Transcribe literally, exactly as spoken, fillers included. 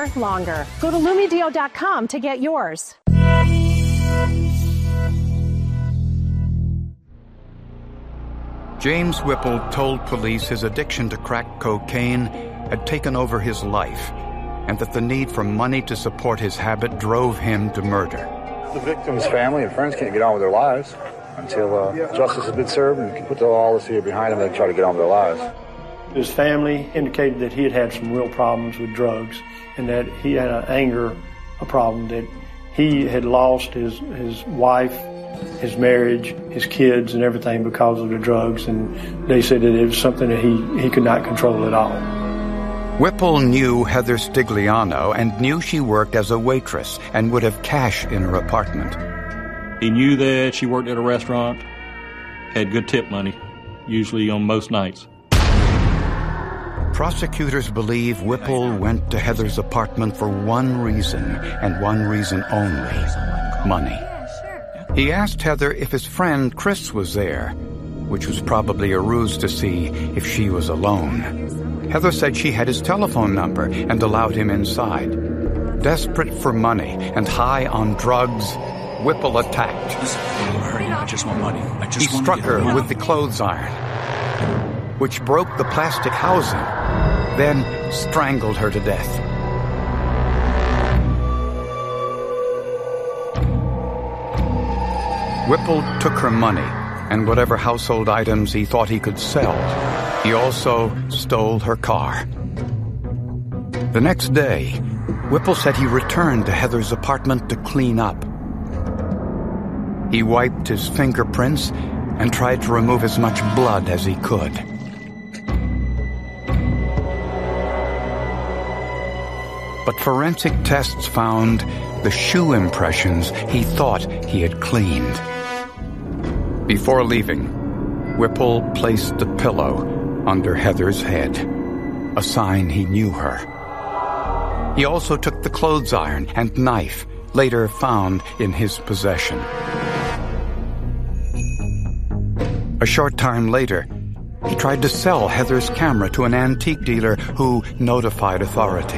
longer. Go to Lumedeal dot com to get yours. James Whipple told police his addiction to crack cocaine had taken over his life, and that the need for money to support his habit drove him to murder. The victim's family and friends can't get on with their lives until uh, justice has been served and can put the, all this here behind them and try to get on with their lives. His family indicated that he had had some real problems with drugs and that he had an anger a problem, that he had lost his, his wife, his marriage, his kids, and everything because of the drugs, and they said that it was something that he, he could not control at all. Whipple knew Heather Stigliano and knew she worked as a waitress and would have cash in her apartment. He knew that she worked at a restaurant, had good tip money, usually on most nights. Prosecutors believe Whipple went to Heather's apartment for one reason, and one reason only: money. He asked Heather if his friend Chris was there, which was probably a ruse to see if she was alone. Heather said she had his telephone number and allowed him inside. Desperate for money and high on drugs, Whipple attacked. I just want money. I just he want struck to get her money. with the clothes iron, which broke the plastic housing, then strangled her to death. Whipple took her money and whatever household items he thought he could sell. He also stole her car. The next day, Whipple said he returned to Heather's apartment to clean up. He wiped his fingerprints and tried to remove as much blood as he could. But forensic tests found the shoe impressions he thought he had cleaned. Before leaving, Whipple placed the pillow under Heather's head, a sign he knew her. He also took the clothes iron and knife later found in his possession. A short time later, he tried to sell Heather's camera to an antique dealer who notified authorities.